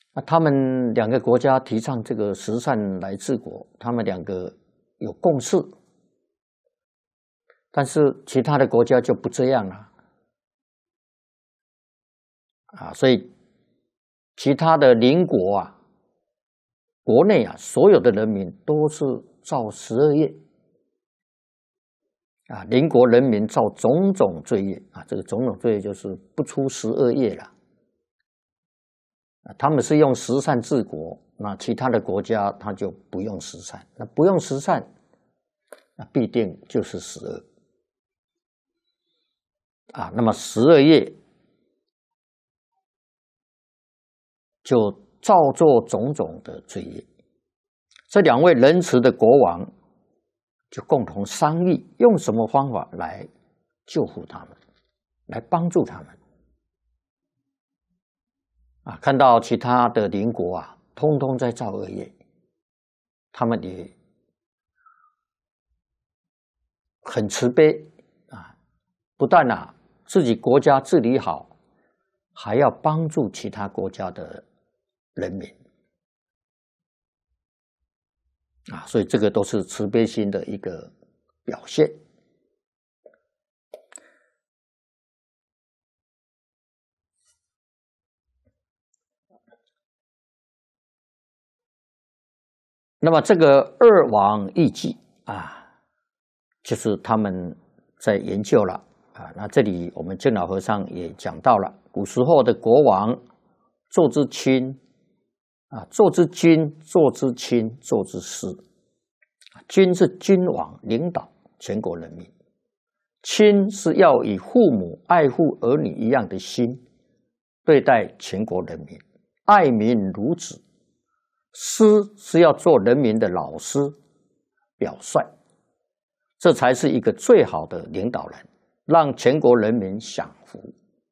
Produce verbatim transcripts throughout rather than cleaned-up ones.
那他们两个国家提倡这个十善来治国，他们两个有共识，但是其他的国家就不这样了啊，所以其他的邻国啊，国内啊，所有的人民都是造十二业啊，邻国人民造种种罪业啊，这个种种罪业就是不出十二业了。他们是用十善治国，那其他的国家他就不用十善，那不用十善，那必定就是十恶啊。那么十二业就造作种种的罪业。这两位仁慈的国王就共同商议，用什么方法来救护他们，来帮助他们。啊，看到其他的邻国啊，通通在造恶业，他们也很慈悲啊，不但啊自己国家治理好，还要帮助其他国家的人民啊，所以这个都是慈悲心的一个表现。那么这个二王议记啊，就是他们在研究了啊。那这里我们净老和尚也讲到了，古时候的国王做之亲啊，做之君，做之亲，做之师。君是君王，领导全国人民；亲是要以父母爱护儿女一样的心对待全国人民，爱民如子。师是要做人民的老师、表率，这才是一个最好的领导人，让全国人民享福。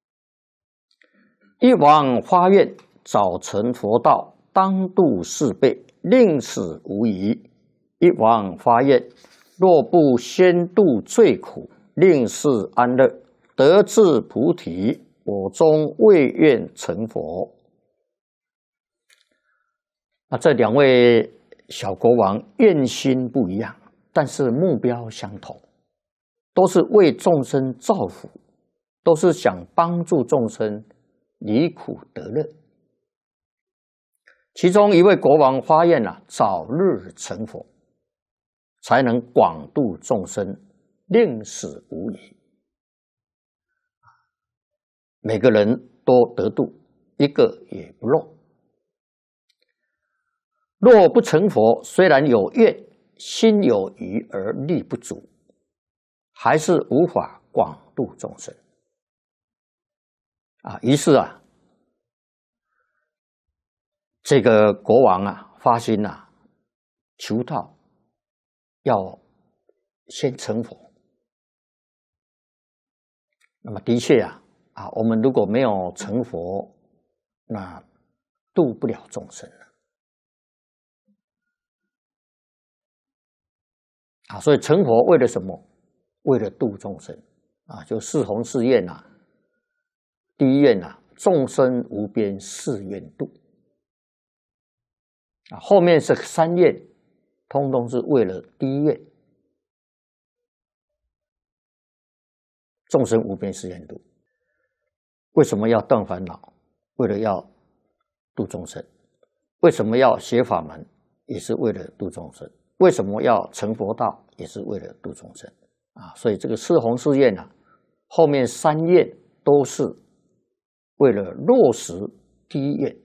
一王发愿，早成佛道，当度四辈，令死无疑。一王发愿，若不先度罪苦，令世安乐，得至菩提，我终未愿成佛。那这两位小国王愿心不一样，但是目标相同，都是为众生造福，都是想帮助众生离苦得乐。其中一位国王发愿啊，早日成佛，才能广度众生，令死无疑。每个人都得度，一个也不漏。若不成佛，虽然有愿，心有余而力不足，还是无法广度众生啊。于是啊，这个国王啊发心啊，求道要先成佛。那么的确啊，啊，我们如果没有成佛，那度不了众生了。啊，所以成佛为了什么？为了度众生啊！就四弘誓愿呐，第一愿呐，众生无边誓愿度啊，后面是三愿，通通是为了第一愿，众生无边誓愿度。为什么要断烦恼？为了要度众生。为什么要学法门？也是为了度众生。为什么要成佛道？也是为了度众生啊！所以这个四弘誓愿啊，后面三愿都是为了落实第一愿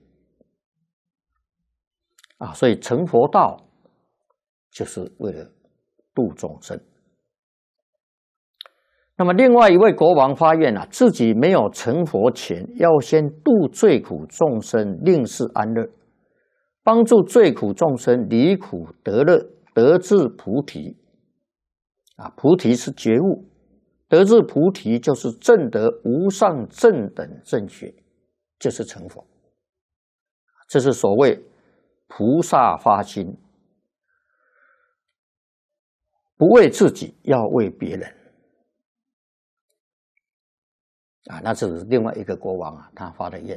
啊！所以成佛道就是为了度众生。那么另外一位国王发愿啊，自己没有成佛前，要先度罪苦众生，令世安乐，帮助罪苦众生离苦得乐，得至菩提啊！菩提是觉悟，得至菩提就是证得无上正等正觉，就是成佛。这是所谓菩萨发心，不为自己，要为别人啊！那是另外一个国王啊，他发的愿。